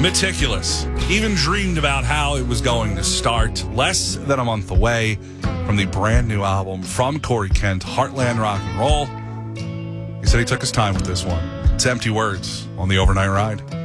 Meticulous. Even dreamed about how it was going to start. Less than a month away from the brand new album from Corey Kent, Heartland Rock and Roll. He said he took his time with this one. It's Empty Words on the Overnight Ride.